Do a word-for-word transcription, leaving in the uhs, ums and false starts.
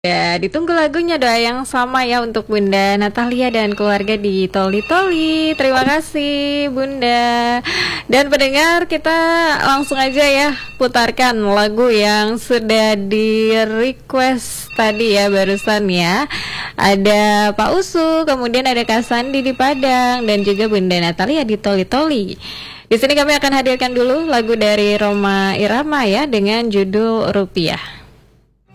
Ya, ditunggu lagunya doa yang sama ya untuk Bunda Natalia dan keluarga di Toli Toli. Terima kasih Bunda. Dan pendengar, kita langsung aja ya putarkan lagu yang sudah di request tadi ya barusan ya. Ada Pak Usu, kemudian ada Kak Sandi di Padang dan juga Bunda Natalia di Toli Toli. Di sini kami akan hadirkan dulu lagu dari Rhoma Irama ya dengan judul Rupiah.